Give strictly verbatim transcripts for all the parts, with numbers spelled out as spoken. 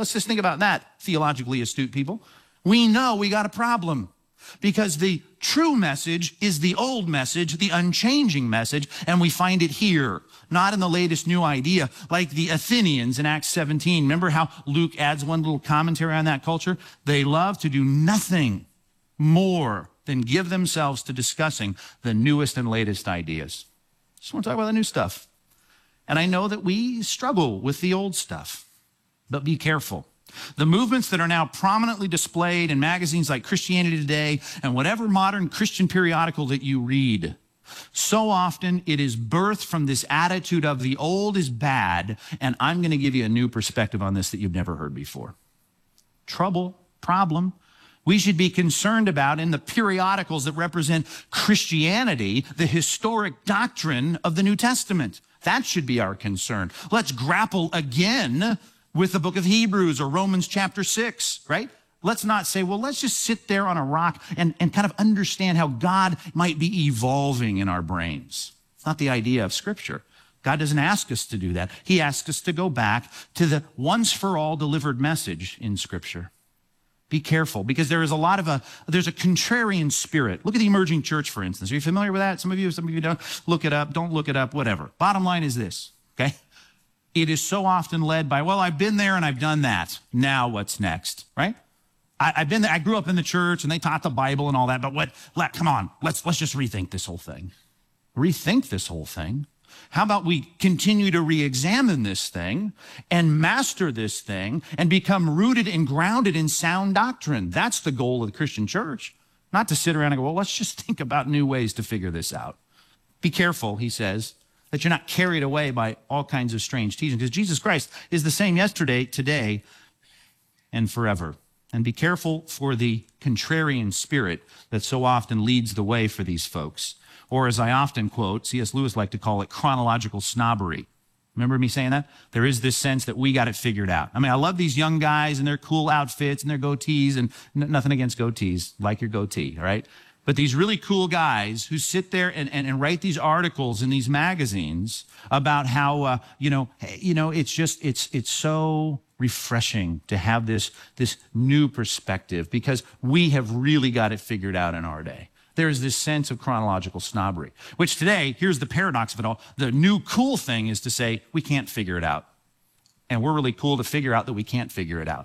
Let's just think about that, theologically astute people. We know we got a problem because the true message is the old message, the unchanging message, and we find it here, not in the latest new idea, like the Athenians in Acts seventeen. Remember how Luke adds one little commentary on that culture? They love to do nothing more than give themselves to discussing the newest and latest ideas. Just want to talk about the new stuff. And I know that we struggle with the old stuff, but be careful. The movements that are now prominently displayed in magazines like Christianity Today and whatever modern Christian periodical that you read, so often it is birthed from this attitude of the old is bad, and I'm going to give you a new perspective on this that you've never heard before. Trouble, problem. We should be concerned about in the periodicals that represent Christianity, the historic doctrine of the New Testament. That should be our concern. Let's grapple again with the book of Hebrews or Romans chapter six, right? Let's not say, well, let's just sit there on a rock and, and kind of understand how God might be evolving in our brains. It's not the idea of Scripture. God doesn't ask us to do that. He asks us to go back to the once-for-all delivered message in Scripture. Be careful, because there is a lot of a, there's a contrarian spirit. Look at the emerging church, for instance. Are you familiar with that? Some of you, some of you don't. Look it up, don't look it up, whatever. Bottom line is this, okay? It is so often led by, well, I've been there and I've done that. Now what's next, right? I, I've been there, I grew up in the church and they taught the Bible and all that, but what, let, come on, let's, let's just rethink this whole thing. Rethink this whole thing. How about we continue to re-examine this thing and master this thing and become rooted and grounded in sound doctrine? That's the goal of the Christian church. Not to sit around and go, well, let's just think about new ways to figure this out. Be careful, he says, that you're not carried away by all kinds of strange teaching, because Jesus Christ is the same yesterday, today, and forever. And be careful for the contrarian spirit that so often leads the way for these folks. Or as I often quote, C S Lewis liked to call it chronological snobbery. Remember me saying that? There is this sense that we got it figured out. I mean, I love these young guys and their cool outfits and their goatees, and n- nothing against goatees, like your goatee, all right? But these really cool guys who sit there and, and, and write these articles in these magazines about how, uh, you know, hey, you know, it's just, it's, it's so refreshing to have this, this new perspective, because we have really got it figured out in our day. There is this sense of chronological snobbery, which today, here's the paradox of it all. The new cool thing is to say, we can't figure it out. And we're really cool to figure out that we can't figure it out.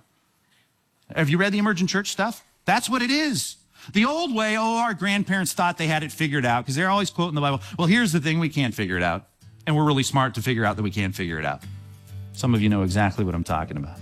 Have you read the emergent church stuff? That's what it is. The old way, oh, our grandparents thought they had it figured out, because they're always quoting the Bible. Well, here's the thing, we can't figure it out. And we're really smart to figure out that we can't figure it out. Some of you know exactly what I'm talking about.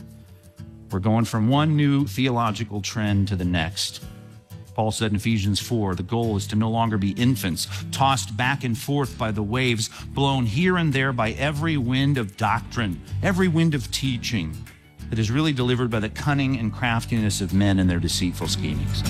We're going from one new theological trend to the next. Paul said in Ephesians four, the goal is to no longer be infants, tossed back and forth by the waves, blown here and there by every wind of doctrine, every wind of teaching that is really delivered by the cunning and craftiness of men and their deceitful schemings.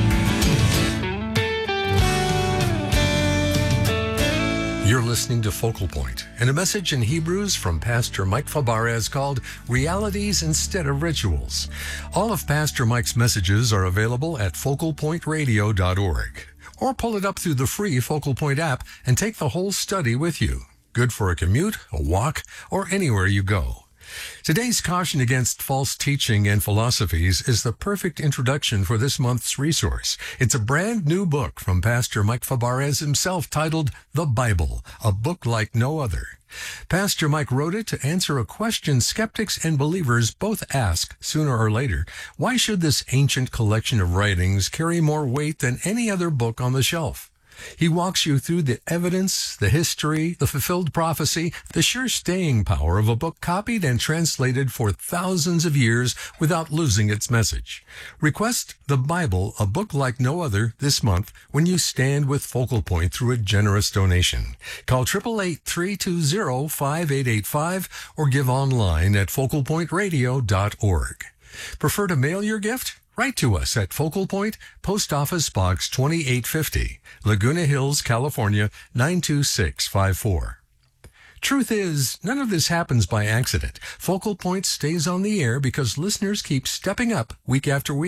You're listening to Focal Point, and a message in Hebrews from Pastor Mike Fabarez called Realities Instead of Rituals. All of Pastor Mike's messages are available at focal point radio dot org, or pull it up through the free Focal Point app and take the whole study with you. Good for a commute, a walk, or anywhere you go. Today's caution against false teaching and philosophies is the perfect introduction for this month's resource. It's a brand new book from Pastor Mike Fabarez himself titled The Bible, a book like no other. Pastor Mike wrote it to answer a question skeptics and believers both ask sooner or later. Why should this ancient collection of writings carry more weight than any other book on the shelf? He walks you through the evidence, the history, the fulfilled prophecy, the sure staying power of a book copied and translated for thousands of years without losing its message. Request The Bible, a book like no other, this month when you stand with Focal Point through a generous donation. Call eight eight eight, three two zero, five eight eight five or give online at focal point radio dot org. Prefer to mail your gift? Write to us at Focal Point, Post Office Box twenty-eight fifty, Laguna Hills, California, nine two six five four. Truth is, none of this happens by accident. Focal Point stays on the air because listeners keep stepping up week after week.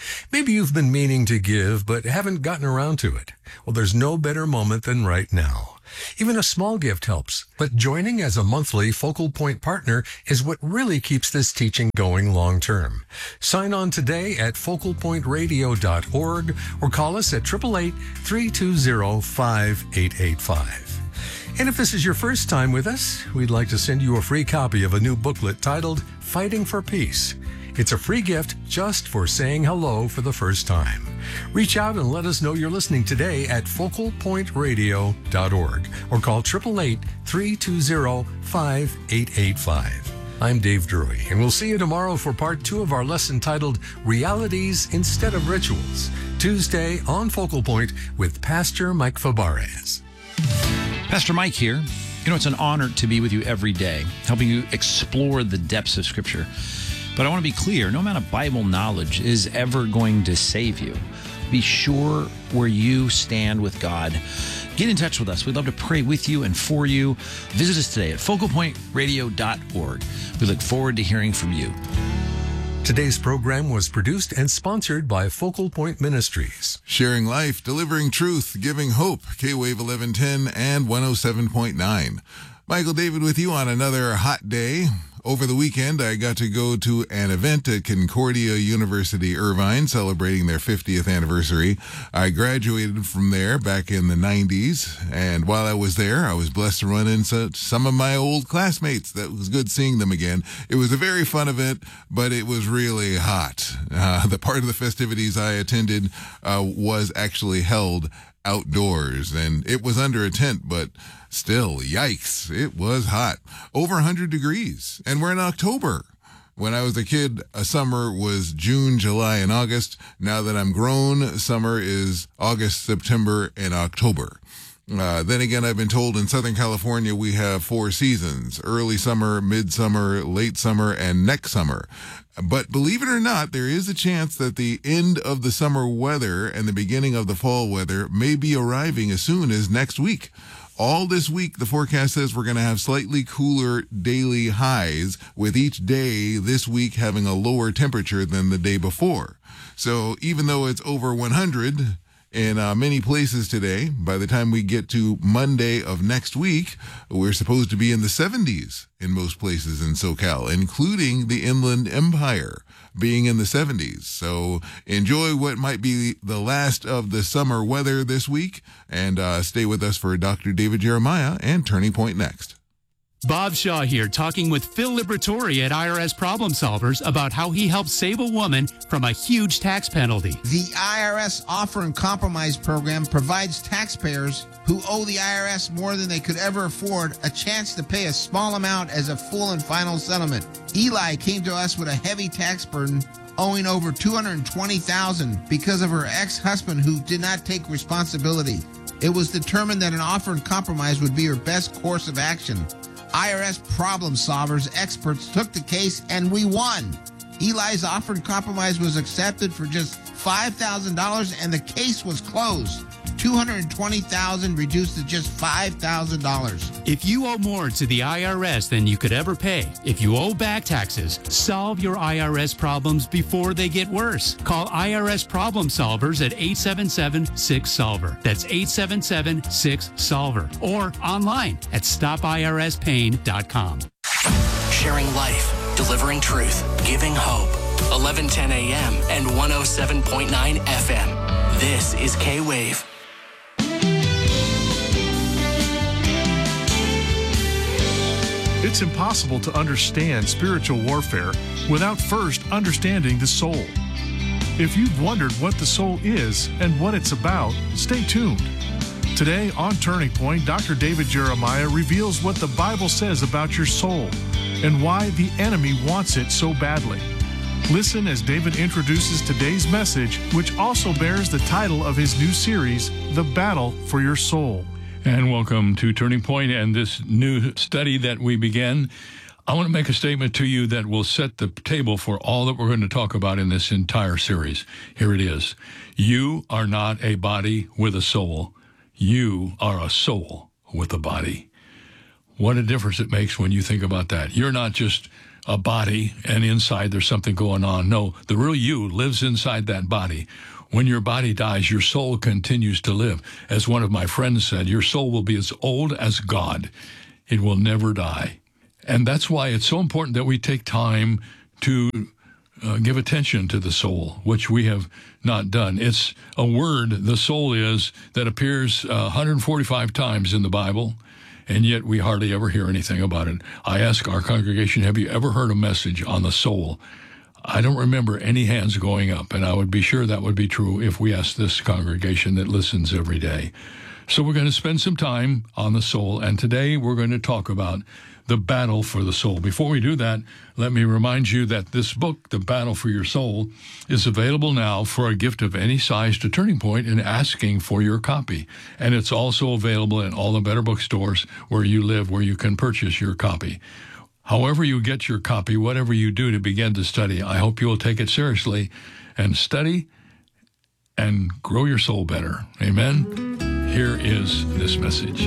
Maybe you've been meaning to give, but haven't gotten around to it. Well, there's no better moment than right now. Even a small gift helps, but joining as a monthly Focal Point partner is what really keeps this teaching going long term. Sign on today at focal point radio dot org or call us at eight eight eight, three two zero, five eight eight five. And if this is your first time with us, we'd like to send you a free copy of a new booklet titled Fighting for Peace. It's a free gift just for saying hello for the first time. Reach out and let us know you're listening today at focal point radio dot org or call eight eight eight, three two zero, five eight eight five. I'm Dave Drury, and we'll see you tomorrow for part two of our lesson titled Realities Instead of Rituals, Tuesday on Focal Point with Pastor Mike Fabarez. Pastor Mike here. You know, it's an honor to be with you every day, helping you explore the depths of Scripture. But I want to be clear, no amount of Bible knowledge is ever going to save you. Be sure where you stand with God. Get in touch with us. We'd love to pray with you and for you. Visit us today at focal point radio dot org. We look forward to hearing from you. Today's program was produced and sponsored by Focal Point Ministries. Sharing life, delivering truth, giving hope. K-Wave eleven ten and one oh seven point nine. Michael David with you on another hot day. Over the weekend, I got to go to an event at Concordia University, Irvine, celebrating their fiftieth anniversary. I graduated from there back in the nineties, and while I was there, I was blessed to run into some of my old classmates. That was good seeing them again. It was a very fun event, but it was really hot. Uh, the part of the festivities I attended uh, was actually held outdoors, and it was under a tent, but still, yikes, it was hot. Over one hundred degrees, and we're in October. When I was a kid, a summer was June, July, and August. Now that I'm grown, summer is August, September, and October. Uh, then again, I've been told in Southern California we have four seasons: early summer, midsummer, late summer, and next summer. But believe it or not, there is a chance that the end of the summer weather and the beginning of the fall weather may be arriving as soon as next week. All this week, the forecast says we're going to have slightly cooler daily highs, with each day this week having a lower temperature than the day before. So even though it's over one hundred in uh, many places today, by the time we get to Monday of next week, we're supposed to be in the seventies in most places in SoCal, including the Inland Empire being in the seventies. So enjoy what might be the last of the summer weather this week, and uh, stay with us for Doctor David Jeremiah and Turning Point next. Bob Shaw here, talking with Phil Liberatore at I R S Problem Solvers about how he helped save a woman from a huge tax penalty. The I R S Offer and Compromise program provides taxpayers who owe the I R S more than they could ever afford a chance to pay a small amount as a full and final settlement. Eli came to us with a heavy tax burden, owing over two hundred twenty thousand dollars because of her ex-husband who did not take responsibility. It was determined that an offer and compromise would be her best course of action. I R S Problem Solvers experts took the case and we won. Eli's offer and compromise was accepted for just five thousand dollars and the case was closed. two hundred twenty thousand dollars reduced to just five thousand dollars. If you owe more to the I R S than you could ever pay, if you owe back taxes, solve your I R S problems before they get worse. Call I R S Problem Solvers at eight seven seven, six solver. That's eight seven seven, six solver. Or online at stop I R S pain dot com. Sharing life, delivering truth, giving hope. eleven ten a.m. and one oh seven point nine F M. This is K-Wave. It's impossible to understand spiritual warfare without first understanding the soul. If you've wondered what the soul is and what it's about, stay tuned. Today on Turning Point, Doctor David Jeremiah reveals what the Bible says about your soul and why the enemy wants it so badly. Listen as David introduces today's message, which also bears the title of his new series, The Battle for Your Soul. And welcome to Turning Point and this new study that we begin. I want to make a statement to you that will set the table for all that we're going to talk about in this entire series. Here it is. You are not a body with a soul. You are a soul with a body. What a difference it makes when you think about that. You're not just a body and inside there's something going on. No, the real you lives inside that body. When your body dies, your soul continues to live. As one of my friends said, your soul will be as old as God. It will never die. And that's why it's so important that we take time to uh, give attention to the soul, which we have not done. It's a word, the soul is, that appears uh, one hundred forty-five times in the Bible, and yet we hardly ever hear anything about it. I ask our congregation, have you ever heard a message on the soul? I don't remember any hands going up, and I would be sure that would be true if we asked this congregation that listens every day. So we're going to spend some time on the soul, and today we're going to talk about the battle for the soul. Before we do that, let me remind you that this book, The Battle for Your Soul, is available now for a gift of any size to Turning Point and asking for your copy. And it's also available in all the better bookstores where you live, where you can purchase your copy. However you get your copy, whatever you do to begin to study, I hope you will take it seriously and study and grow your soul better. Amen? Here is this message.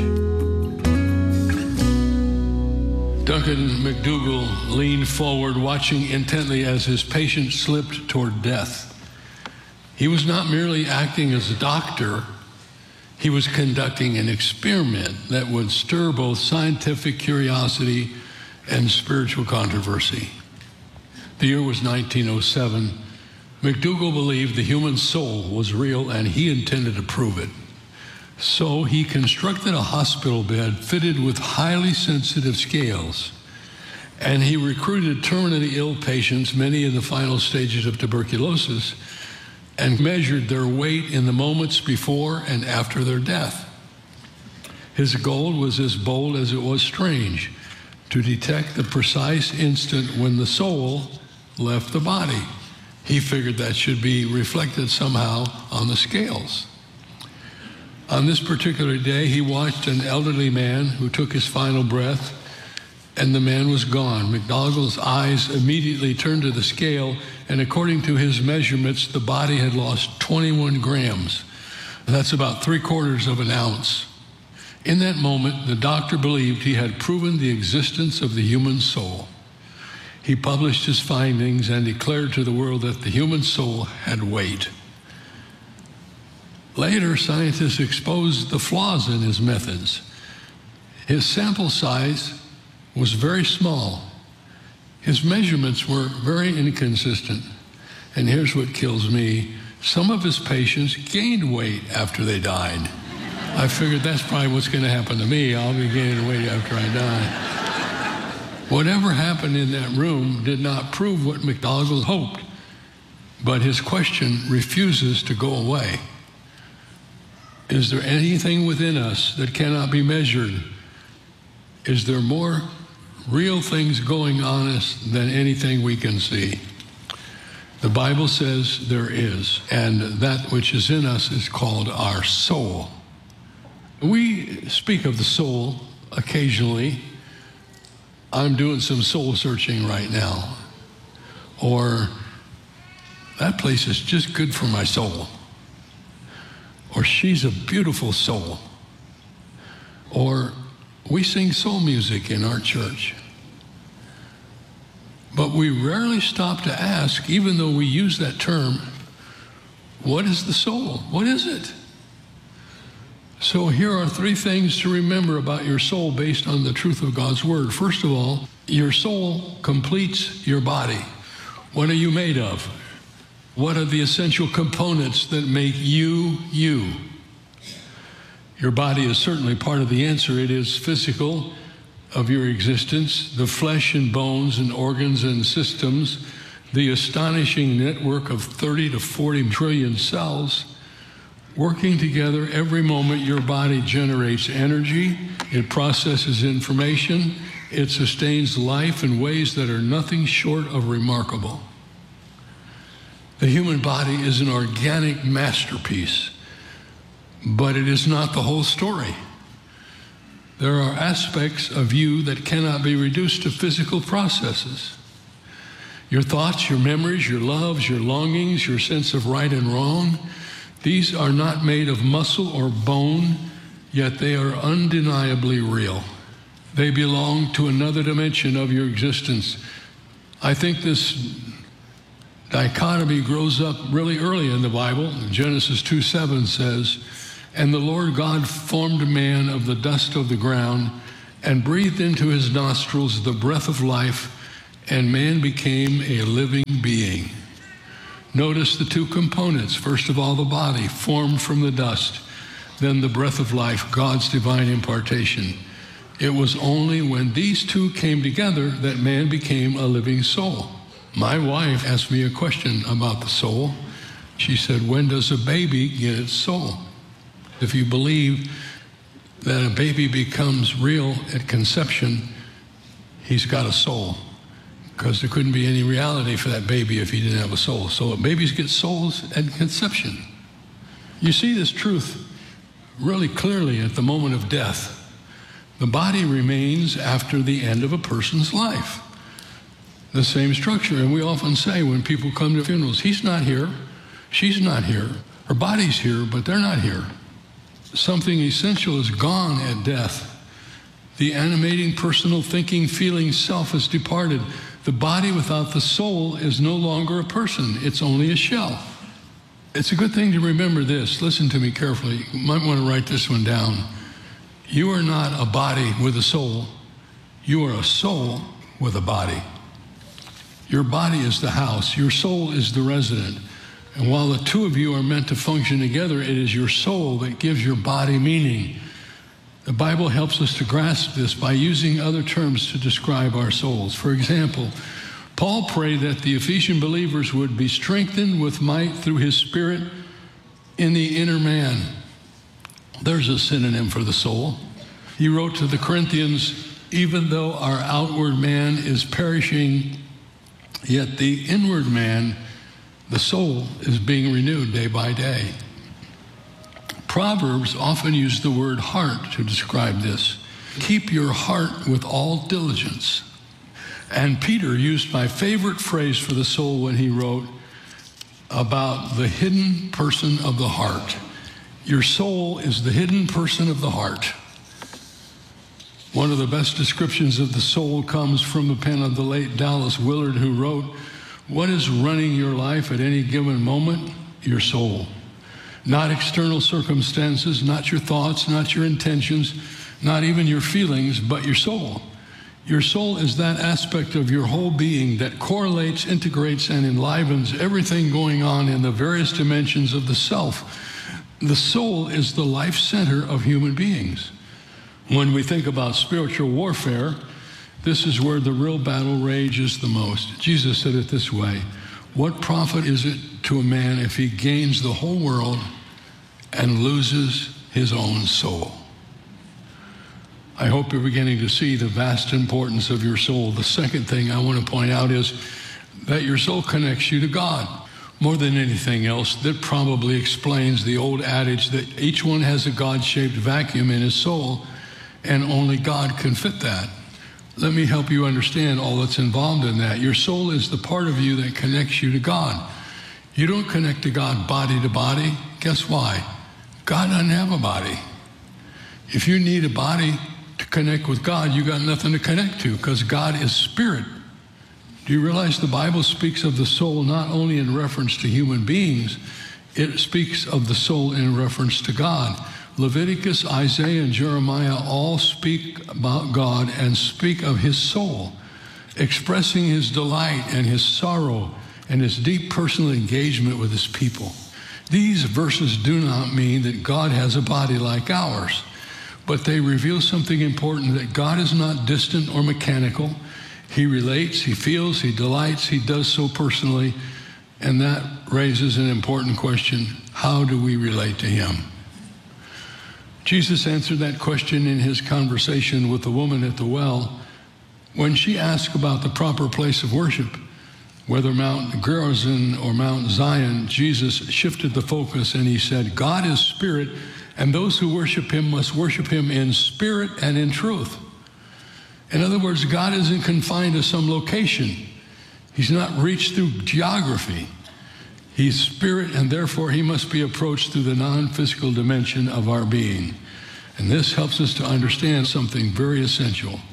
Duncan McDougall leaned forward, watching intently as his patient slipped toward death. He was not merely acting as a doctor. He was conducting an experiment that would stir both scientific curiosity and spiritual controversy. The year was nineteen oh seven. McDougall believed the human soul was real, and he intended to prove it. So he constructed a hospital bed fitted with highly sensitive scales, and he recruited terminally ill patients, many in the final stages of tuberculosis, and measured their weight in the moments before and after their death. His goal was as bold as it was strange: to detect the precise instant when the soul left the body. He figured that should be reflected somehow on the scales. On this particular day, he watched an elderly man who took his final breath, and the man was gone. McDougall's eyes immediately turned to the scale, and according to his measurements, the body had lost twenty-one grams. That's about three quarters of an ounce. In that moment, the doctor believed he had proven the existence of the human soul. He published his findings and declared to the world that the human soul had weight. Later, scientists exposed the flaws in his methods. His sample size was very small. His measurements were very inconsistent. And here's what kills me: some of his patients gained weight after they died. I figured that's probably what's going to happen to me. I'll be gaining weight after I die. Whatever happened in that room did not prove what McDougall hoped, but his question refuses to go away. Is there anything within us that cannot be measured? Is there more real things going on us than anything we can see? The Bible says there is, and that which is in us is called our soul. We speak of the soul occasionally. I'm doing some soul searching right now. Or that place is just good for my soul. Or she's a beautiful soul. Or we sing soul music in our church. But we rarely stop to ask, even though we use that term, what is the soul? What is it? So here are three things to remember about your soul based on the truth of God's word. First of all, your soul completes your body. What are you made of? What are the essential components that make you, you? Your body is certainly part of the answer. It is physical of your existence, the flesh and bones and organs and systems, the astonishing network of thirty to forty trillion cells working together. Every moment your body generates energy, it processes information, it sustains life in ways that are nothing short of remarkable. The human body is an organic masterpiece, but it is not the whole story. There are aspects of you that cannot be reduced to physical processes. Your thoughts, your memories, your loves, your longings, your sense of right and wrong, these are not made of muscle or bone, yet they are undeniably real. They belong to another dimension of your existence, I think this dichotomy grows up really early in the Bible. Genesis two seven says, "And the Lord God formed man of the dust of the ground and breathed into his nostrils the breath of life, and man became a living being." Notice the two components. First of all, the body formed from the dust, then the breath of life, God's divine impartation. It was only when these two came together that man became a living soul. My wife asked me a question about the soul. She said, when does a baby get its soul? If you believe that a baby becomes real at conception, he's got a soul, because there couldn't be any reality for that baby if he didn't have a soul. So babies get souls at conception. You see this truth really clearly at the moment of death. The body remains after the end of a person's life. The same structure. And we often say when people come to funerals, he's not here, she's not here, her body's here, but they're not here. Something essential is gone at death. The animating, personal, thinking, feeling self has departed. The body without the soul is no longer a person. It's only a shell. It's a good thing to remember this. Listen to me carefully. You might want to write this one down. You are not a body with a soul. You are a soul with a body. Your body is the house. Your soul is the resident. And while the two of you are meant to function together, it is your soul that gives your body meaning. The Bible helps us to grasp this by using other terms to describe our souls. For example, Paul prayed that the Ephesian believers would be strengthened with might through his Spirit in the inner man. There's a synonym for the soul. He wrote to the Corinthians, even though our outward man is perishing, yet the inward man, the soul, is being renewed day by day. Proverbs often use the word heart to describe this. Keep your heart with all diligence. And Peter used my favorite phrase for the soul when he wrote about the hidden person of the heart. Your soul is the hidden person of the heart. One of the best descriptions of the soul comes from the pen of the late Dallas Willard, who wrote, "What is running your life at any given moment? Your soul. Not external circumstances, not your thoughts, not your intentions, not even your feelings, but your soul. Your soul is that aspect of your whole being that correlates, integrates, and enlivens everything going on in the various dimensions of the self. The soul is the life center of human beings." When we think about spiritual warfare, this is where the real battle rages the most. Jesus said it this way, "What profit is it to a man if he gains the whole world and loses his own soul?" I hope you're beginning to see the vast importance of your soul. The second thing I want to point out is that your soul connects you to God. More than anything else, that probably explains the old adage that each one has a God-shaped vacuum in his soul, and only God can fit that. Let me help you understand all that's involved in that. Your soul is the part of you that connects you to God. You don't connect to God body to body. Guess why? God doesn't have a body. If you need a body to connect with God, you got nothing to connect to, because God is spirit. Do you realize the Bible speaks of the soul not only in reference to human beings, it speaks of the soul in reference to God. Leviticus, Isaiah, and Jeremiah all speak about God and speak of his soul, expressing his delight and his sorrow and his deep personal engagement with his people. These verses do not mean that God has a body like ours, but they reveal something important, that God is not distant or mechanical. He relates, he feels, he delights, he does so personally, and that raises an important question. How do we relate to him? Jesus answered that question in his conversation with the woman at the well when she asked about the proper place of worship, whether Mount Gerizim or Mount Zion. Jesus shifted the focus and he said, God is spirit, and those who worship him must worship him in spirit and in truth. In other words, God isn't confined to some location. He's not reached through geography. He's spirit, and therefore he must be approached through the non-physical dimension of our being. And this helps us to understand something very essential.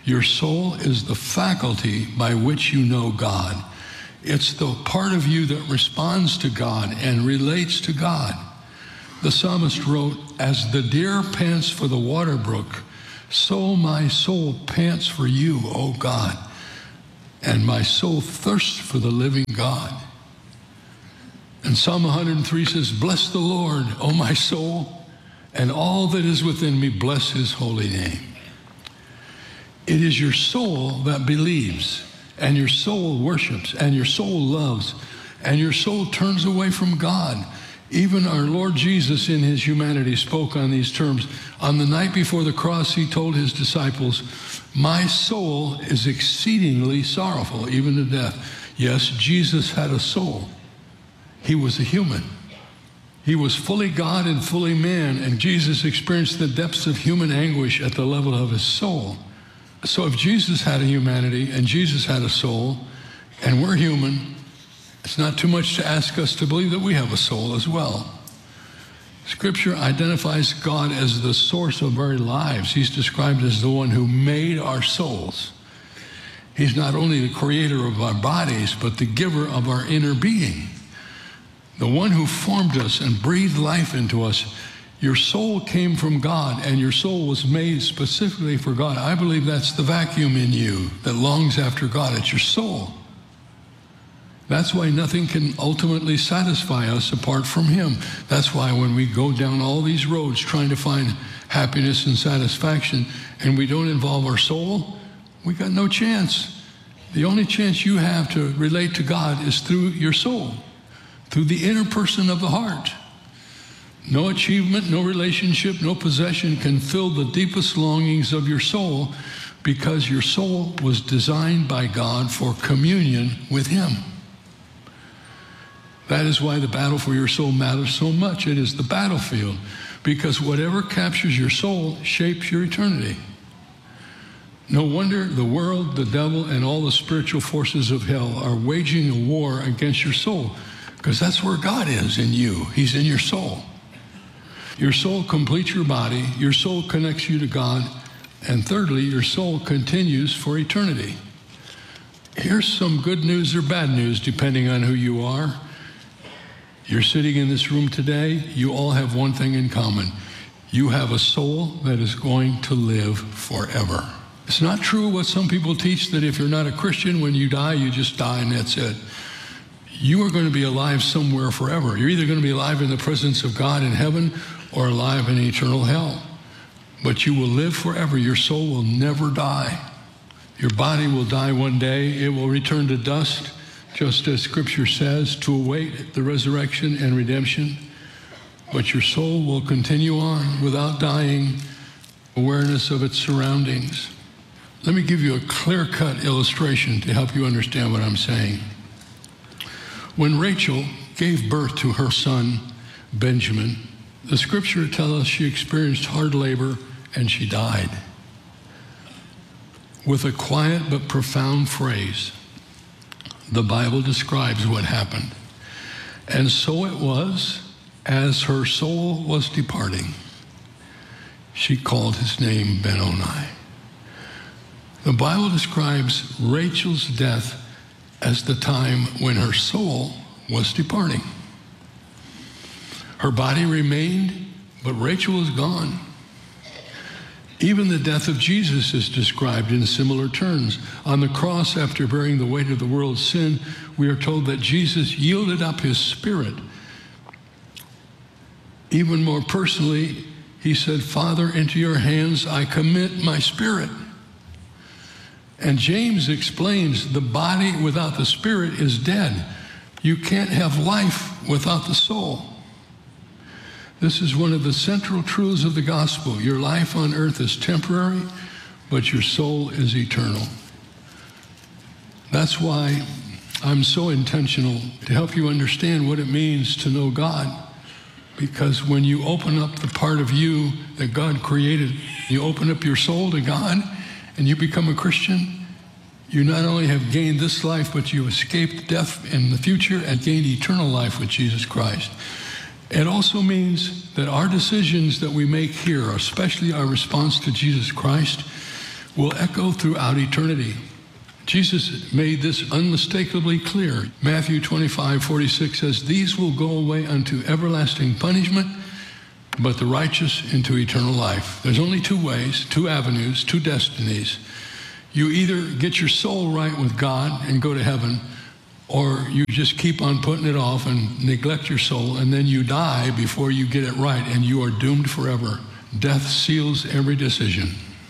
Your soul is the faculty by which you know God. It's the part of you that responds to God and relates to God. The psalmist wrote, "As the deer pants for the water brook, so my soul pants for you, O God, and my soul thirsts for the living God." And Psalm one hundred three says, "Bless the Lord, O my soul, and all that is within me, bless his holy name." It is your soul that believes, and your soul worships, and your soul loves, and your soul turns away from God. Even our Lord Jesus in his humanity spoke on these terms. On the night before the cross, he told his disciples, "My soul is exceedingly sorrowful, even to death." Yes, Jesus had a soul. He was a human. He was fully God and fully man, and Jesus experienced the depths of human anguish at the level of his soul. So if Jesus had a humanity and Jesus had a soul, and we're human, it's not too much to ask us to believe that we have a soul as well. Scripture identifies God as the source of our lives. He's described as the one who made our souls. He's not only the creator of our bodies, but the giver of our inner being. The one who formed us and breathed life into us. Your soul came from God, and your soul was made specifically for God. I believe that's the vacuum in you that longs after God. It's your soul. That's why nothing can ultimately satisfy us apart from him. That's why when we go down all these roads trying to find happiness and satisfaction, and we don't involve our soul, we got no chance. The only chance you have to relate to God is through your soul, through the inner person of the heart. No achievement, no relationship, no possession can fill the deepest longings of your soul, because your soul was designed by God for communion with him. That is why the battle for your soul matters so much. It is the battlefield, because whatever captures your soul shapes your eternity. No wonder the world, the devil, and all the spiritual forces of hell are waging a war against your soul, because that's where God is in you. He's in your soul. Your soul completes your body. Your soul connects you to God. And thirdly, your soul continues for eternity. Here's some good news or bad news, depending on who you are. You're sitting in this room today. You all have one thing in common. You have a soul that is going to live forever. It's not true what some people teach, that if you're not a Christian, when you die, you just die and that's it. You are going to be alive somewhere forever. You're either going to be alive in the presence of God in heaven or alive in eternal hell. But you will live forever. Your soul will never die. Your body will die one day. It will return to dust, just as Scripture says, to await the resurrection and redemption. But your soul will continue on without dying, awareness of its surroundings. Let me give you a clear-cut illustration to help you understand what I'm saying. When Rachel gave birth to her son, Benjamin, the Scripture tells us she experienced hard labor and she died. With a quiet but profound phrase, the Bible describes what happened. And so it was, as her soul was departing, she called his name Ben-Oni. The Bible describes Rachel's death as the time when her soul was departing. Her body remained, but Rachel was gone. Even the death of Jesus is described in similar terms. On the cross, after bearing the weight of the world's sin, we are told that Jesus yielded up his spirit. Even more personally, he said, "Father, into your hands I commit my spirit." And James explains the body without the spirit is dead. You can't have life without the soul. This is one of the central truths of the gospel. Your life on earth is temporary, but your soul is eternal. That's why I'm so intentional to help you understand what it means to know God. Because when you open up the part of you that God created, you open up your soul to God, and you become a Christian, you not only have gained this life, but you escaped death in the future and gained eternal life with Jesus Christ. It also means that our decisions that we make here, especially our response to Jesus Christ, will echo throughout eternity. Jesus made this unmistakably clear. Matthew twenty-five forty-six says, "These will go away unto everlasting punishment, but the righteous into eternal life." There's only two ways, two avenues, two destinies. You either get your soul right with God and go to heaven, or you just keep on putting it off and neglect your soul, and then you die before you get it right, and you are doomed forever. Death seals every decision.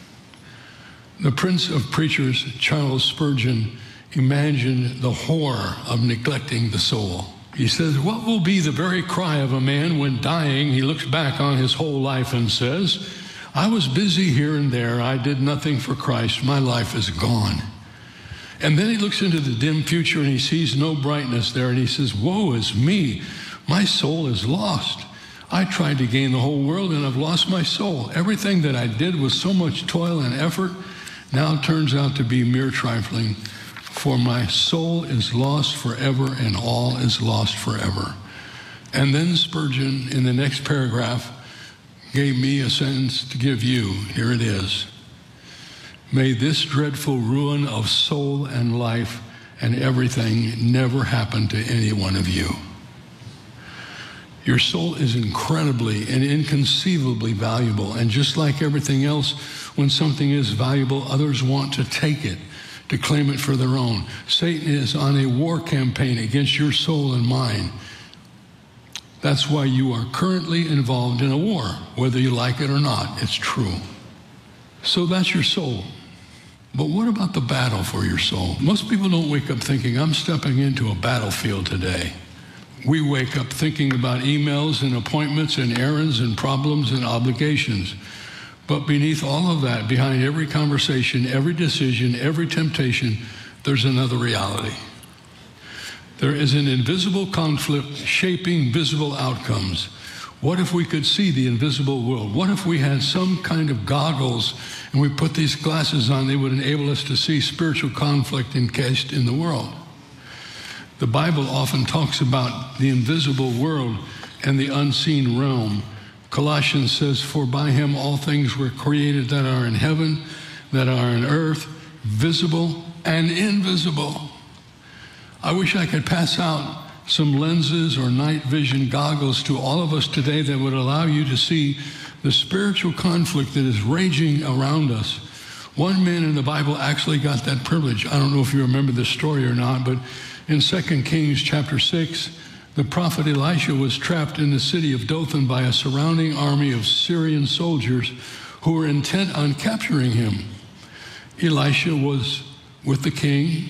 The Prince of Preachers, Charles Spurgeon, imagined the horror of neglecting the soul. He says, "What will be the very cry of a man when dying he looks back on his whole life and says, 'I was busy here and there. I did nothing for Christ. My life is gone.' And then he looks into the dim future and he sees no brightness there, and he says, 'Woe is me. My soul is lost. I tried to gain the whole world and I've lost my soul. Everything that I did with so much toil and effort now turns out to be mere trifling, for my soul is lost forever and all is lost forever.'" And then Spurgeon, in the next paragraph, gave me a sentence to give you. Here it is. "May this dreadful ruin of soul and life and everything never happen to any one of you." Your soul is incredibly and inconceivably valuable. And just like everything else, when something is valuable, others want to take it, to claim it for their own. Satan is on a war campaign against your soul and mine. That's why you are currently involved in a war, whether you like it or not. It's true. So that's your soul. But what about the battle for your soul? Most people don't wake up thinking, "I'm stepping into a battlefield today." We wake up thinking about emails and appointments and errands and problems and obligations. But beneath all of that, behind every conversation, every decision, every temptation, there's another reality. There is an invisible conflict shaping visible outcomes. What if we could see the invisible world? What if we had some kind of goggles and we put these glasses on, they would enable us to see spiritual conflict encased in the world? The Bible often talks about the invisible world and the unseen realm. Colossians says, "For by him all things were created that are in heaven, that are on earth, visible and invisible." I wish I could pass out some lenses or night vision goggles to all of us today that would allow you to see the spiritual conflict that is raging around us. One man in the Bible actually got that privilege. I don't know if you remember this story or not, but in Second Kings chapter six, the prophet Elisha was trapped in the city of Dothan by a surrounding army of Syrian soldiers who were intent on capturing him. Elisha was with the king,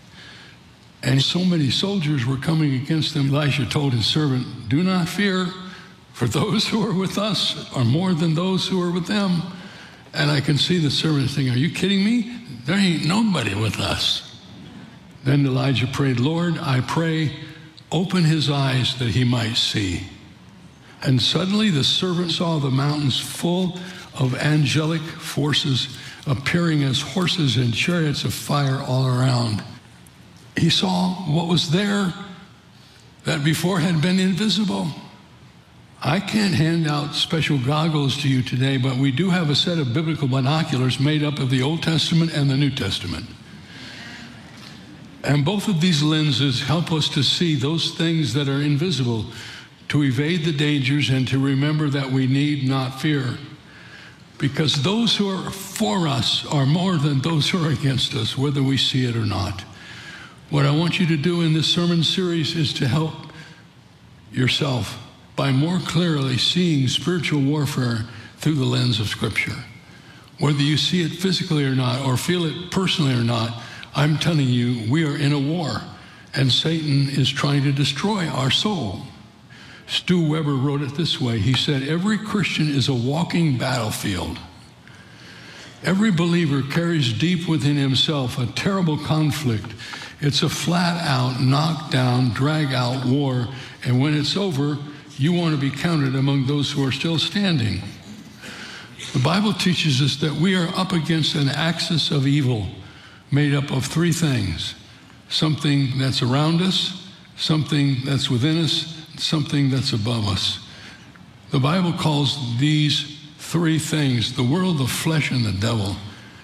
and so many soldiers were coming against them. Elisha told his servant, "Do not fear, for those who are with us are more than those who are with them." And I can see the servant saying, "Are you kidding me? There ain't nobody with us." Then Elijah prayed, "Lord, I pray, open his eyes that he might see." And suddenly the servant saw the mountains full of angelic forces appearing as horses and chariots of fire all around. He saw what was there that before had been invisible. I can't hand out special goggles to you today, but we do have a set of biblical binoculars made up of the Old Testament and the New Testament. And both of these lenses help us to see those things that are invisible, to evade the dangers, and to remember that we need not fear. Because those who are for us are more than those who are against us, whether we see it or not. What I want you to do in this sermon series is to help yourself by more clearly seeing spiritual warfare through the lens of Scripture. Whether you see it physically or not, or feel it personally or not, I'm telling you, we are in a war, and Satan is trying to destroy our soul. Stu Weber wrote it this way. He said, "Every Christian is a walking battlefield. Every believer carries deep within himself a terrible conflict. It's a flat-out, knock-down, drag-out war, and when it's over, you want to be counted among those who are still standing." The Bible teaches us that we are up against an axis of evil made up of three things: something that's around us, something that's within us, something that's above us. The Bible calls these three things the world, the flesh, and the devil.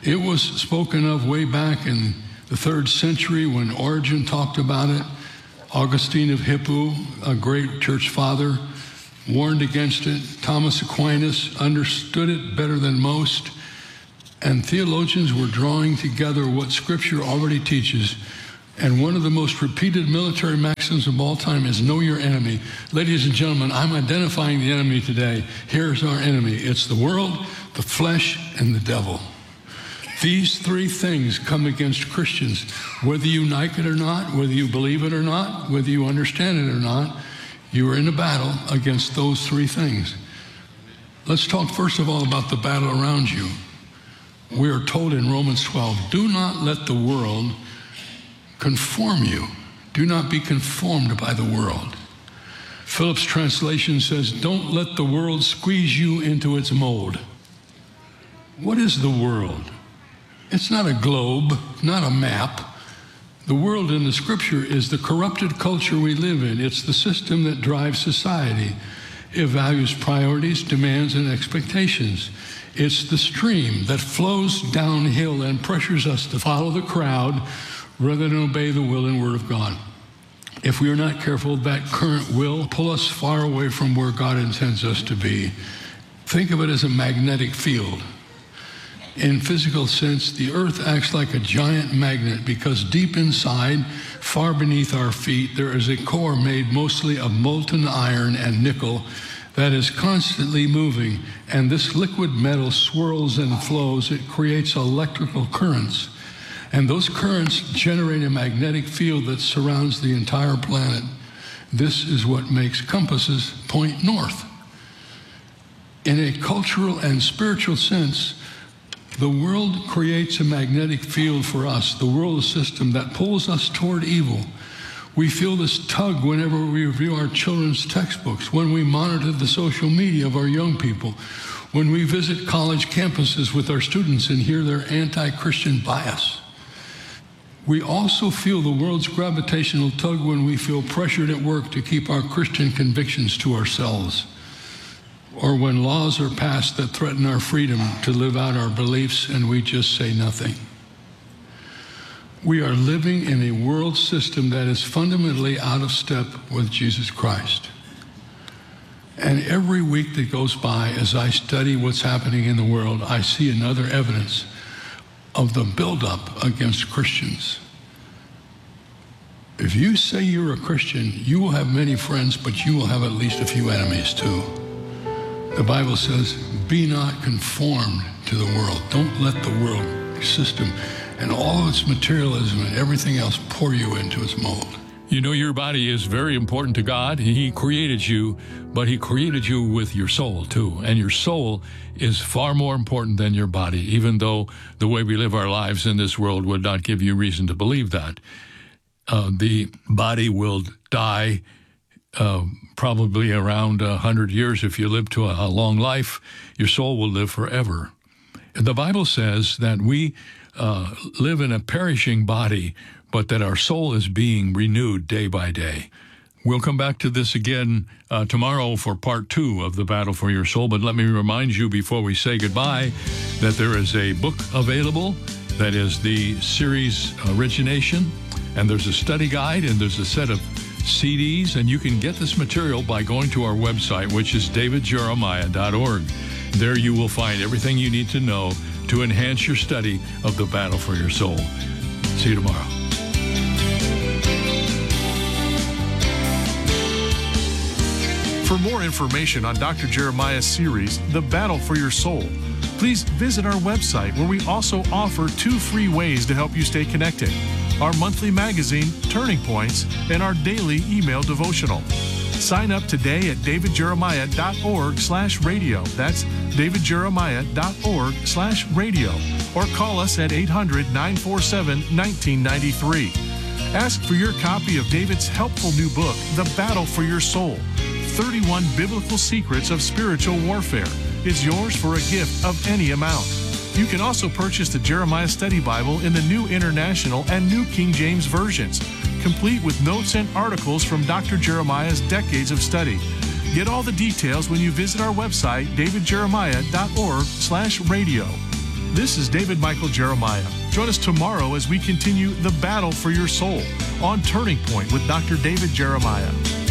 It was spoken of way back in the third century when Origen talked about it. Augustine of Hippo, a great church father, warned against it. Thomas Aquinas understood it better than most. And theologians were drawing together what Scripture already teaches. And one of the most repeated military maxims of all time is know your enemy. Ladies and gentlemen, I'm identifying the enemy today. Here's our enemy. It's the world, the flesh, and the devil. These three things come against Christians. Whether you like it or not, whether you believe it or not, whether you understand it or not, you are in a battle against those three things. Let's talk first of all about the battle around you. We are told in Romans twelve, do not let the world conform you. Do not be conformed by the world. Phillips' translation says, don't let the world squeeze you into its mold. What is the world? It's not a globe, not a map. The world in the Scripture is the corrupted culture we live in. It's the system that drives society. It values priorities, demands, and expectations. It's the stream that flows downhill and pressures us to follow the crowd rather than obey the will and word of God. If we are not careful, that current will pull us far away from where God intends us to be. Think of it as a magnetic field. In physical sense, the earth acts like a giant magnet because deep inside, far beneath our feet, there is a core made mostly of molten iron and nickel that is constantly moving. And this liquid metal swirls and flows. It creates electrical currents. And those currents generate a magnetic field that surrounds the entire planet. This is what makes compasses point north. In a cultural and spiritual sense, the world creates a magnetic field for us, the world system that pulls us toward evil. We feel this tug whenever we review our children's textbooks, when we monitor the social media of our young people, when we visit college campuses with our students and hear their anti-Christian bias. We also feel the world's gravitational tug when we feel pressured at work to keep our Christian convictions to ourselves, or when laws are passed that threaten our freedom to live out our beliefs and we just say nothing. We are living in a world system that is fundamentally out of step with Jesus Christ. And every week that goes by, as I study what's happening in the world, I see another evidence of the buildup against Christians. If you say you're a Christian, you will have many friends, but you will have at least a few enemies too. The Bible says, be not conformed to the world. Don't let the world system and all of its materialism and everything else pour you into its mold. You know, your body is very important to God. He created you, but he created you with your soul too. And your soul is far more important than your body, even though the way we live our lives in this world would not give you reason to believe that. Uh, the body will die uh, probably around one hundred years. If you live to a, a long life, your soul will live forever. The Bible says that we uh, live in a perishing body, but that our soul is being renewed day by day. We'll come back to this again uh, tomorrow for part two of the Battle for Your Soul. But let me remind you before we say goodbye that there is a book available that is the series Origination, and there's a study guide, and there's a set of C Ds, and you can get this material by going to our website, which is david jeremiah dot org. There you will find everything you need to know to enhance your study of the Battle for Your Soul. See you tomorrow. For more information on Doctor Jeremiah's series, The Battle for Your Soul, please visit our website, where we also offer two free ways to help you stay connected: our monthly magazine, Turning Points, and our daily email devotional. Sign up today at david jeremiah dot org slash radio. That's david jeremiah dot org slash radio. Or call us at eight hundred, nine four seven, one nine nine three. Ask for your copy of David's helpful new book, The Battle for Your Soul, thirty-one Biblical Secrets of Spiritual Warfare. Is yours for a gift of any amount. You can also purchase the Jeremiah Study Bible in the New International and New King James versions, complete with notes and articles from Doctor Jeremiah's decades of study. Get all the details when you visit our website, david jeremiah dot org slash radio. This is David Michael Jeremiah. Join us tomorrow as we continue the battle for your soul on Turning Point with Doctor David Jeremiah.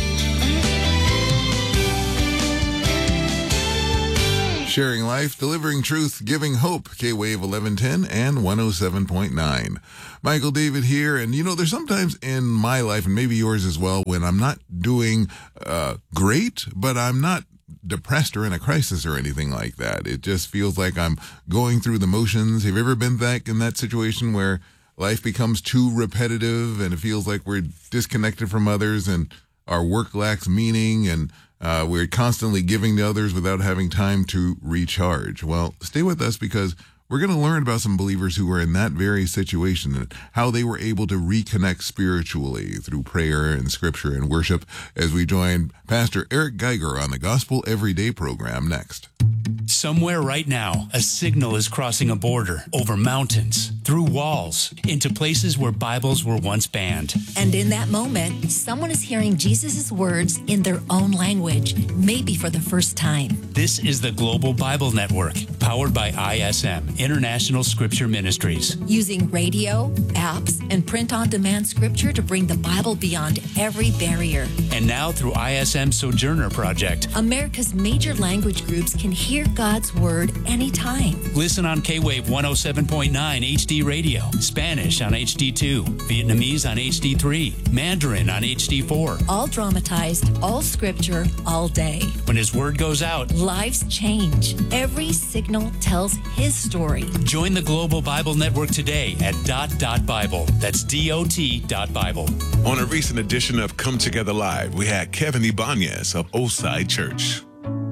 Sharing life, delivering truth, giving hope. K-Wave eleven ten and one oh seven point nine. Michael David here. And, you know, there's sometimes in my life, and maybe yours as well, when I'm not doing uh, great, but I'm not depressed or in a crisis or anything like that. It just feels like I'm going through the motions. Have you ever been back in that situation where life becomes too repetitive and it feels like we're disconnected from others and our work lacks meaning and Uh, we're constantly giving to others without having time to recharge? Well, stay with us because we're going to learn about some believers who were in that very situation and how they were able to reconnect spiritually through prayer and scripture and worship as we join Pastor Eric Geiger on the Gospel Everyday program next. Somewhere right now, a signal is crossing a border over mountains, through walls, into places where Bibles were once banned. And in that moment, someone is hearing Jesus' words in their own language, maybe for the first time. This is the Global Bible Network, powered by I S M, International Scripture Ministries. Using radio, apps, and print-on-demand scripture to bring the Bible beyond every barrier. And now through I S M Sojourner Project, America's major language groups can hear God's Word anytime. Listen on K-Wave one oh seven point nine H D Radio, Spanish on H D two, Vietnamese on H D three, Mandarin on H D four. All dramatized, all scripture, all day. When His Word goes out, lives change. Every signal tells His story. Join the Global Bible Network today at dot dot Bible. That's D O T dot Bible. On a recent edition of Come Together Live, we had Kevin Ibanez of Oside Church.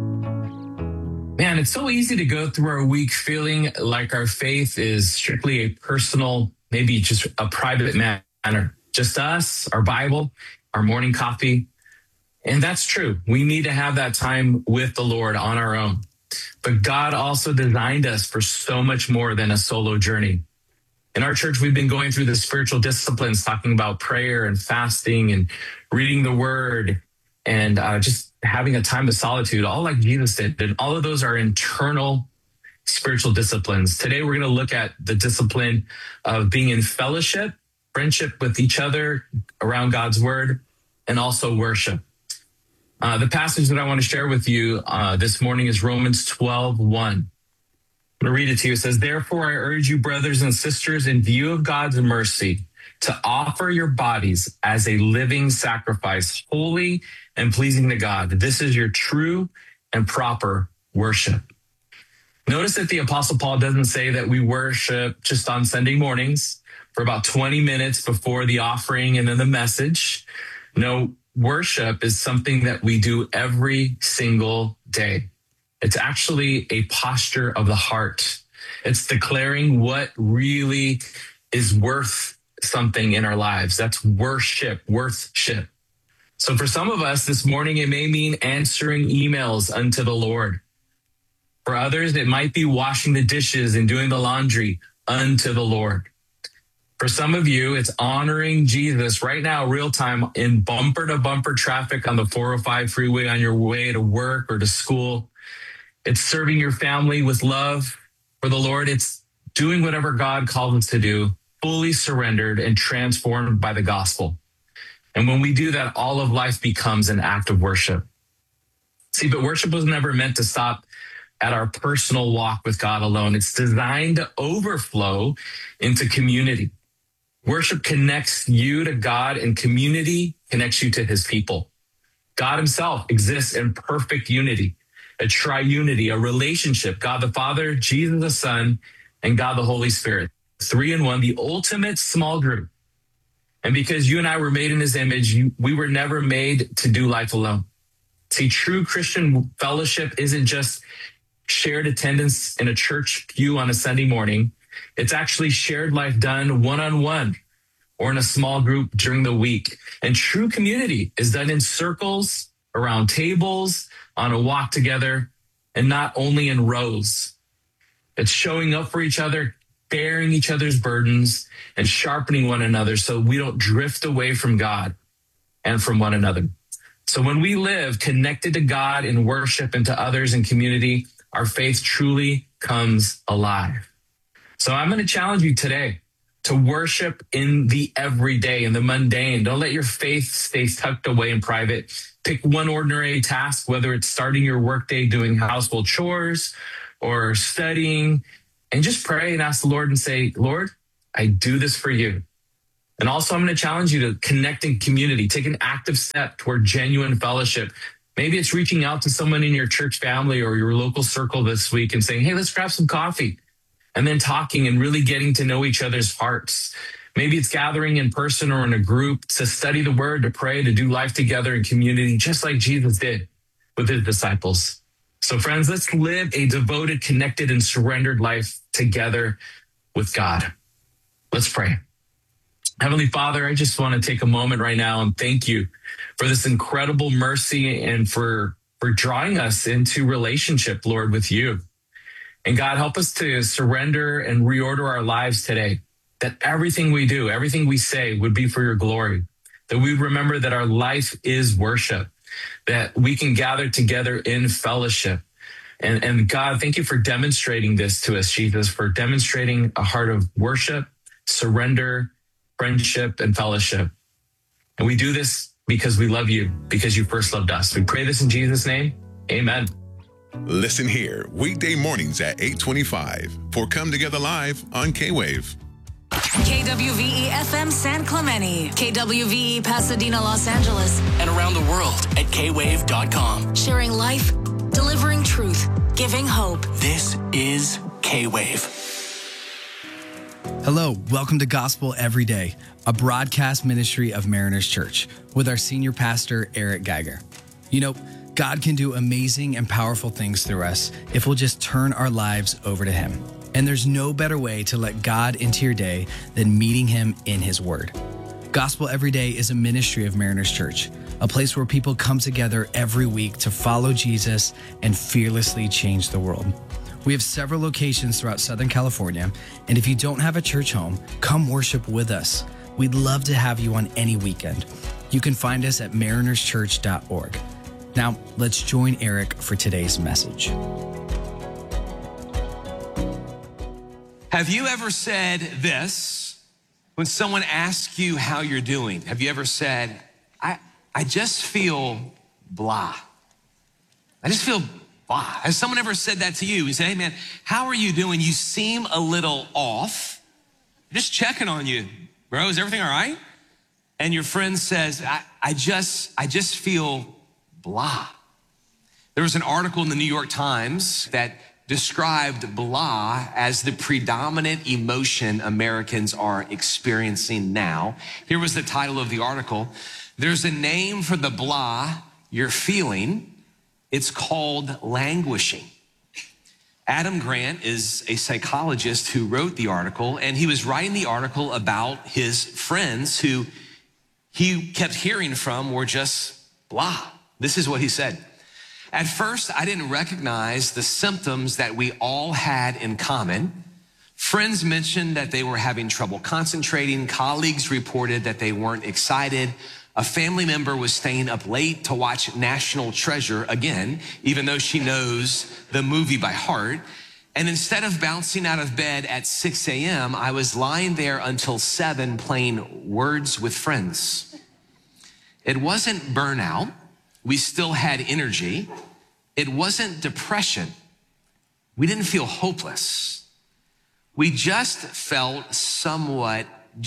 Man, it's so easy to go through our week feeling like our faith is strictly a personal, maybe just a private matter. Just us, our Bible, our morning coffee. And that's true. We need to have that time with the Lord on our own. But God also designed us for so much more than a solo journey. In our church, we've been going through the spiritual disciplines, talking about prayer and fasting and reading the word and uh, just having a time of solitude, all like Jesus did. And all of those are internal spiritual disciplines. Today, we're going to look at the discipline of being in fellowship, friendship with each other around God's word, and also worship. Uh, the passage that I want to share with you uh, this morning is Romans twelve one. I'm going to read it to you. It says, "Therefore, I urge you, brothers and sisters, in view of God's mercy, to offer your bodies as a living sacrifice, holy and pleasing to God. This is your true and proper worship." Notice that the Apostle Paul doesn't say that we worship just on Sunday mornings for about twenty minutes before the offering and then the message. No, worship is something that we do every single day. It's actually a posture of the heart. It's declaring what really is worth something in our lives. That's worship, worthship. So for some of us this morning, it may mean answering emails unto the Lord. For others, it might be washing the dishes and doing the laundry unto the Lord. For some of you, it's honoring Jesus right now, real time, in bumper to bumper traffic on the four oh five freeway on your way to work or to school. It's serving your family with love for the Lord. It's doing whatever God calls us to do, fully surrendered and transformed by the gospel. And when we do that, all of life becomes an act of worship. See, but worship was never meant to stop at our personal walk with God alone. It's designed to overflow into community. Worship connects you to God, and community connects you to his people. God himself exists in perfect unity, a triunity, a relationship. God the Father, Jesus the Son, and God the Holy Spirit. Three in one, the ultimate small group. And because you and I were made in his image, you, we were never made to do life alone. See, true Christian fellowship isn't just shared attendance in a church pew on a Sunday morning. It's actually shared life done one-on-one or in a small group during the week. And true community is done in circles, around tables, on a walk together, and not only in rows. It's showing up for each other, bearing each other's burdens, and sharpening one another so we don't drift away from God and from one another. So when we live connected to God in worship and to others in community, our faith truly comes alive. So I'm going to challenge you today to worship in the everyday, in the mundane. Don't let your faith stay tucked away in private. Pick one ordinary task, whether it's starting your workday doing household chores or studying, and just pray and ask the Lord and say, Lord, I do this for you. And also, I'm going to challenge you to connect in community. Take an active step toward genuine fellowship. Maybe it's reaching out to someone in your church family or your local circle this week and saying, hey, let's grab some coffee. And then talking and really getting to know each other's hearts. Maybe it's gathering in person or in a group to study the word, to pray, to do life together in community, just like Jesus did with his disciples. So friends, let's live a devoted, connected, and surrendered life together with God. Let's pray. Heavenly Father, I just want to take a moment right now and thank you for this incredible mercy and for, for drawing us into relationship, Lord, with you. And God, help us to surrender and reorder our lives today, that everything we do, everything we say would be for your glory, that we remember that our life is worship, that we can gather together in fellowship. And, and God, thank you for demonstrating this to us, Jesus, for demonstrating a heart of worship, surrender, friendship, and fellowship. And we do this because we love you, because you first loved us. We pray this in Jesus' name. Amen. Listen here, weekday mornings at eight twenty-five for Come Together Live on K-Wave. K W V E F M San Clemente, K W V E Pasadena, Los Angeles, and around the world at K wave dot com. Sharing life, delivering truth, giving hope. This is K-Wave. Hello, welcome to Gospel Every Day, a broadcast ministry of Mariners Church with our senior pastor, Eric Geiger. You know, God can do amazing and powerful things through us if we'll just turn our lives over to him. And there's no better way to let God into your day than meeting him in his word. Gospel Every Day is a ministry of Mariners Church, a place where people come together every week to follow Jesus and fearlessly change the world. We have several locations throughout Southern California, and if you don't have a church home, come worship with us. We'd love to have you on any weekend. You can find us at mariners church dot org. Now, let's join Eric for today's message. Have you ever said this when someone asks you how you're doing? Have you ever said, I, I just feel blah. I just feel blah. Has someone ever said that to you? You say, hey man, how are you doing? You seem a little off. Just checking on you, bro. Is everything all right? And your friend says, I, I just, I just feel blah. There was an article in the New York Times that described blah as the predominant emotion Americans are experiencing now. Here was the title of the article. There's a name for the blah you're feeling. It's called languishing. Adam Grant is a psychologist who wrote the article, and he was writing the article about his friends who he kept hearing from were just blah. This is what he said. At first, I didn't recognize the symptoms that we all had in common. Friends mentioned that they were having trouble concentrating. Colleagues reported that they weren't excited. A family member was staying up late to watch National Treasure again, even though she knows the movie by heart. And instead of bouncing out of bed at six a.m., I was lying there until seven playing Words with Friends. It wasn't burnout. We still had energy. It wasn't depression. We didn't feel hopeless. We just felt somewhat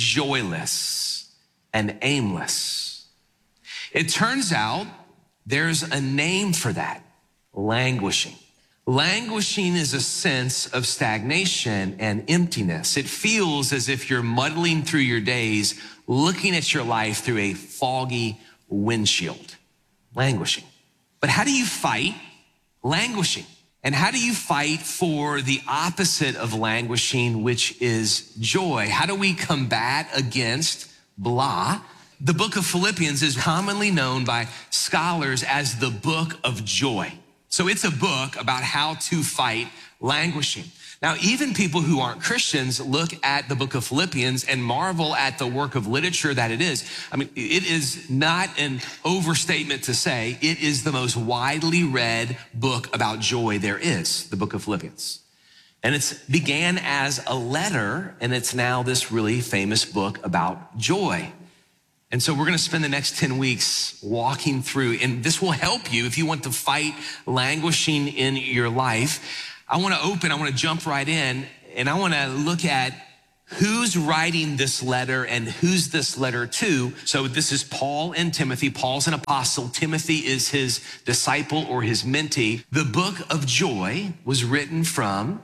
joyless and aimless. It turns out there's a name for that, languishing. Languishing is a sense of stagnation and emptiness. It feels as if you're muddling through your days, looking at your life through a foggy windshield. Languishing. But how do you fight languishing? And how do you fight for the opposite of languishing, which is joy? How do we combat against blah? The book of Philippians is commonly known by scholars as the book of joy. So it's a book about how to fight languishing. Now, even people who aren't Christians look at the book of Philippians and marvel at the work of literature that it is. I mean, it is not an overstatement to say it is the most widely read book about joy there is, the book of Philippians. And it began as a letter, and it's now this really famous book about joy. And so we're going to spend the next ten weeks walking through, and this will help you if you want to fight languishing in your life. I want to open, I want to jump right in, and I want to look at who's writing this letter and who's this letter to. So this is Paul and Timothy. Paul's an apostle. Timothy is his disciple or his mentee. The book of joy was written from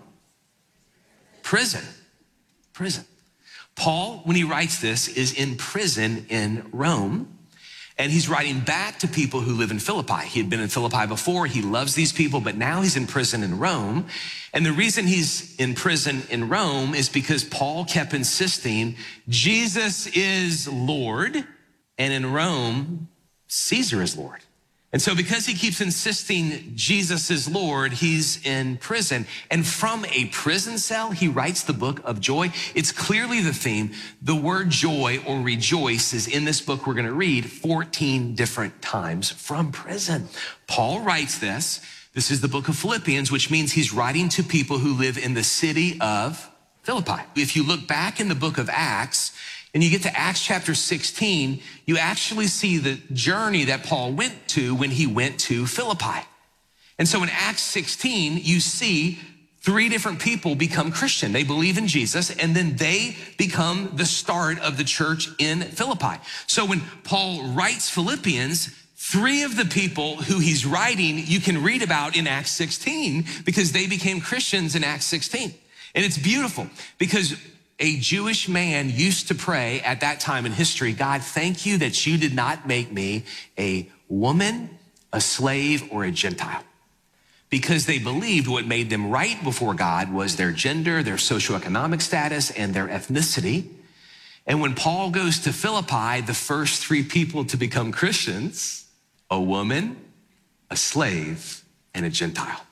prison, prison. Paul, when he writes this, is in prison in Rome, and he's writing back to people who live in Philippi. He had been in Philippi before. He loves these people, but now he's in prison in Rome. And the reason he's in prison in Rome is because Paul kept insisting Jesus is Lord, and in Rome, Caesar is Lord. And so because he keeps insisting Jesus is Lord, he's in prison. And from a prison cell, he writes the book of joy. It's clearly the theme. The word joy or rejoice is in this book we're going to read fourteen different times from prison. Paul writes this. This is the book of Philippians, which means he's writing to people who live in the city of Philippi. If you look back in the book of Acts, and you get to Acts chapter sixteen, you actually see the journey that Paul went to when he went to Philippi. And so in Acts sixteen, you see three different people become Christian. They believe in Jesus, and then they become the start of the church in Philippi. So when Paul writes Philippians, three of the people who he's writing, you can read about in Acts sixteen because they became Christians in Acts sixteen. And it's beautiful because a Jewish man used to pray at that time in history, God, thank you that you did not make me a woman, a slave, or a Gentile. Because they believed what made them right before God was their gender, their socioeconomic status, and their ethnicity. And when Paul goes to Philippi, the first three people to become Christians, a woman, a slave, and a Gentile.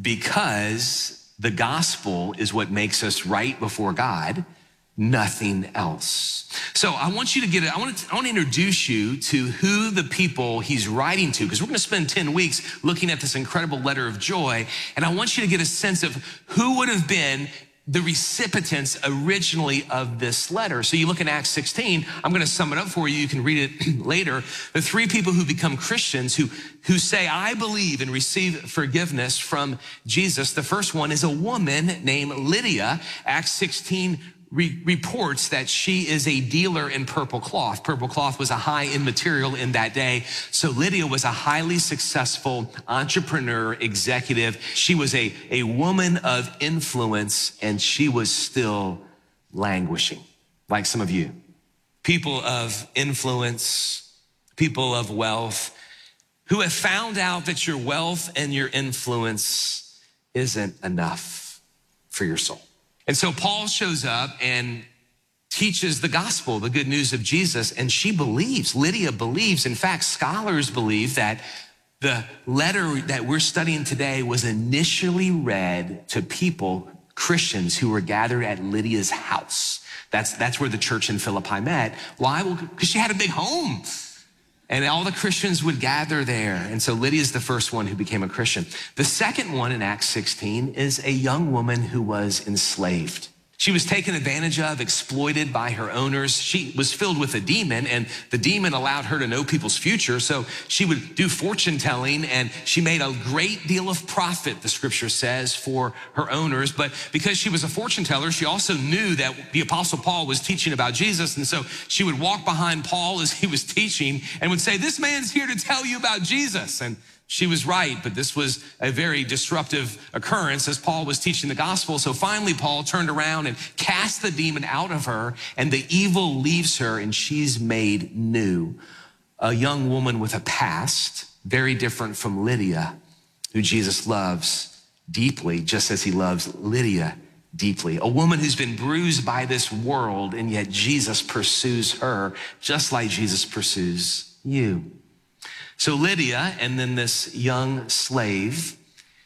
Because the gospel is what makes us right before God, nothing else. So I want you to get it. I want to, I want to introduce you to who the people he's writing to, because we're going to spend ten weeks looking at this incredible letter of joy. And I want you to get a sense of who would have been the recipients originally of this letter. So you look in Acts sixteen, I'm going to sum it up for you. You can read it later. The three people who become Christians who, who say, I believe and receive forgiveness from Jesus. The first one is a woman named Lydia. Acts sixteen Re- reports that she is a dealer in purple cloth. Purple cloth was a high-end material in that day. So Lydia was a highly successful entrepreneur, executive. She was a, a woman of influence, and she was still languishing, like some of you. People of influence, people of wealth, who have found out that your wealth and your influence isn't enough for your soul. And so Paul shows up and teaches the gospel, the good news of Jesus, and she believes, Lydia believes. In fact, scholars believe that the letter that we're studying today was initially read to people, Christians, who were gathered at Lydia's house. That's, that's where the church in Philippi met. Why? Well, because she had a big home. And all the Christians would gather there. And so Lydia's the first one who became a Christian. The second one in Acts sixteen is a young woman who was enslaved. She was taken advantage of, exploited by her owners. She was filled with a demon, and the demon allowed her to know people's future. So she would do fortune telling, and she made a great deal of profit, the scripture says, for her owners. But because she was a fortune teller, she also knew that the apostle Paul was teaching about Jesus. And so she would walk behind Paul as he was teaching and would say, this man's here to tell you about Jesus. And she was right, but this was a very disruptive occurrence as Paul was teaching the gospel. So finally, Paul turned around and cast the demon out of her, and the evil leaves her, and she's made new. A young woman with a past, very different from Lydia, who Jesus loves deeply, just as he loves Lydia deeply. A woman who's been bruised by this world, and yet Jesus pursues her, just like Jesus pursues you. So Lydia and then this young slave,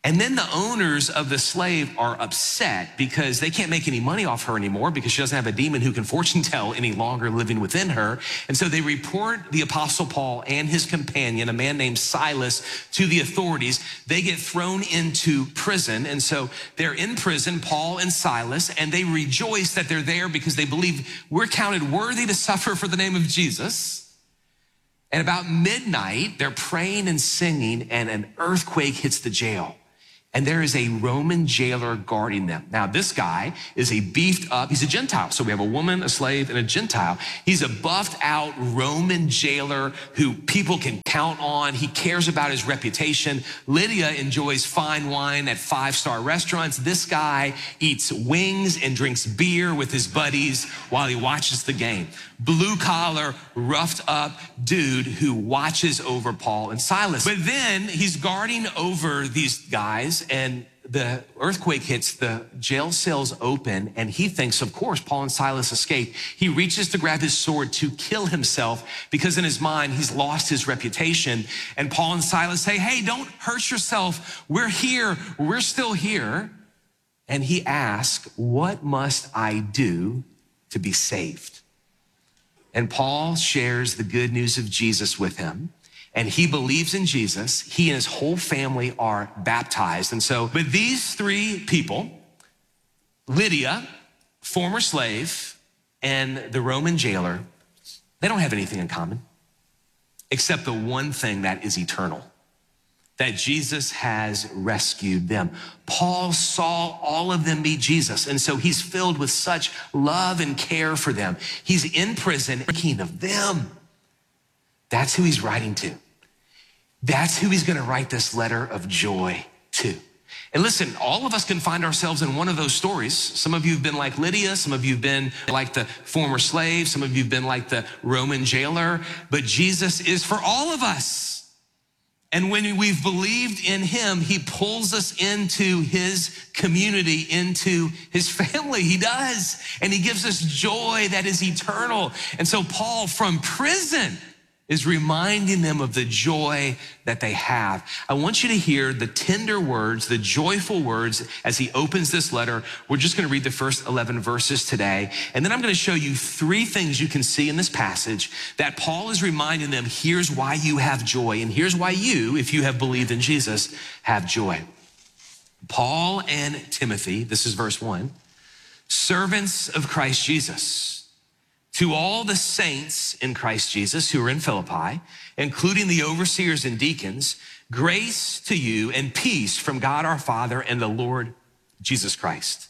And then the owners of the slave are upset because they can't make any money off her anymore because she doesn't have a demon who can fortune tell any longer living within her. And so they report the Apostle Paul and his companion, a man named Silas, to the authorities. They get thrown into prison. And so they're in prison, Paul and Silas, and they rejoice that they're there because they believe we're counted worthy to suffer for the name of Jesus. And about midnight, they're praying and singing, and an earthquake hits the jail. And there is a Roman jailer guarding them. Now, this guy is a beefed up, he's a Gentile. So we have a woman, a slave, and a Gentile. He's a buffed out Roman jailer who people can count on. He cares about his reputation. Lydia enjoys fine wine at five-star restaurants. This guy eats wings and drinks beer with his buddies while he watches the game. Blue collar, roughed up dude who watches over Paul and Silas. But then he's guarding over these guys, and the earthquake hits, the jail cells open, and he thinks, of course, Paul and Silas escaped. He reaches to grab his sword to kill himself because in his mind, he's lost his reputation. And Paul and Silas say, hey, don't hurt yourself. We're here. We're still here. And he asks, what must I do to be saved? And Paul shares the good news of Jesus with him. And he believes in Jesus. He and his whole family are baptized. And so, but these three people, Lydia, former slave, and the Roman jailer, they don't have anything in common except the one thing that is eternal, that Jesus has rescued them. Paul saw all of them meet Jesus, and so he's filled with such love and care for them. He's in prison, thinking of them. That's who he's writing to. That's who he's gonna write this letter of joy to. And listen, all of us can find ourselves in one of those stories. Some of you have been like Lydia, some of you have been like the former slave, some of you have been like the Roman jailer, but Jesus is for all of us. And when we've believed in him, he pulls us into his community, into his family. He does. And he gives us joy that is eternal. And so Paul, from prison, is reminding them of the joy that they have. I want you to hear the tender words, the joyful words as he opens this letter. We're just gonna read the first eleven verses today. And then I'm gonna show you three things you can see in this passage that Paul is reminding them, here's why you have joy. And here's why you, if you have believed in Jesus, have joy. Paul and Timothy, this is verse one, servants of Christ Jesus, to all the saints in Christ Jesus who are in Philippi, including the overseers and deacons, grace to you and peace from God our Father and the Lord Jesus Christ.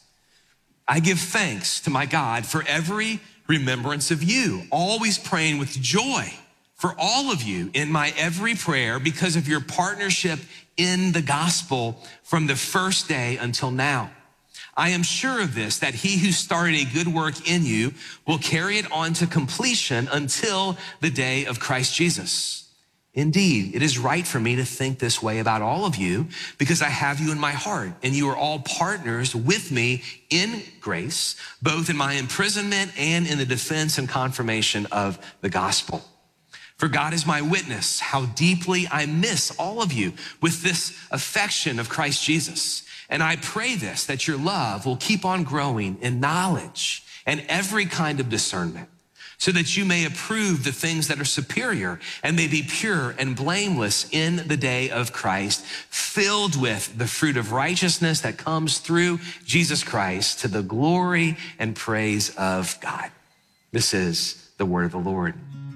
I give thanks to my God for every remembrance of you, always praying with joy for all of you in my every prayer because of your partnership in the gospel from the first day until now. I am sure of this, that he who started a good work in you will carry it on to completion until the day of Christ Jesus. Indeed, it is right for me to think this way about all of you because I have you in my heart and you are all partners with me in grace, both in my imprisonment and in the defense and confirmation of the gospel. For God is my witness, how deeply I miss all of you with this affection of Christ Jesus. And I pray this, that your love will keep on growing in knowledge and every kind of discernment, so that you may approve the things that are superior and may be pure and blameless in the day of Christ, filled with the fruit of righteousness that comes through Jesus Christ to the glory and praise of God. This is the word of the Lord.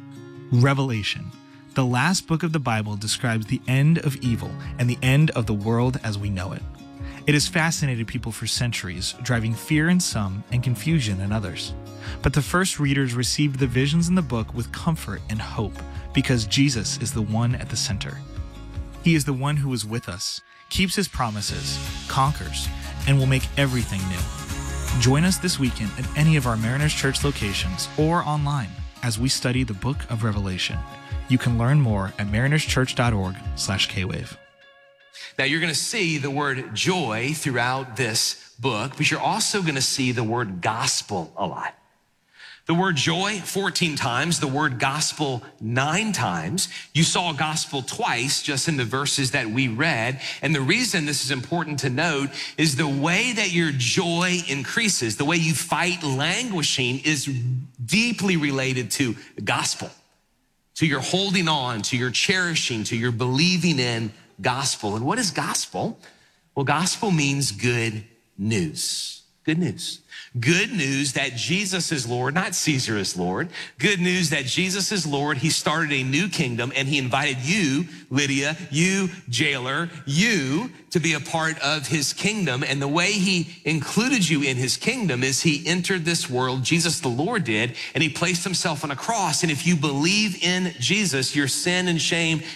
Revelation, the last book of the Bible, describes the end of evil and the end of the world as we know it. It has fascinated people for centuries, driving fear in some and confusion in others. But the first readers received the visions in the book with comfort and hope because Jesus is the one at the center. He is the one who is with us, keeps his promises, conquers, and will make everything new. Join us this weekend at any of our Mariners Church locations or online as we study the book of Revelation. You can learn more at marinerschurch.org slash kwave. Now, you're going to see the word joy throughout this book, but you're also going to see the word gospel a lot. The word joy, fourteen times. The word gospel, nine times. You saw gospel twice just in the verses that we read. And the reason this is important to note is the way that your joy increases, the way you fight languishing is deeply related to the gospel, to your holding on, to your cherishing, to your believing in gospel. And what is gospel? Well, gospel means good news. Good news. Good news that Jesus is Lord, not Caesar is Lord. Good news that Jesus is Lord. He started a new kingdom and he invited you, Lydia, you, jailer, you to be a part of his kingdom. And the way he included you in his kingdom is he entered this world, Jesus the Lord did, and he placed himself on a cross. And if you believe in Jesus, your sin and shame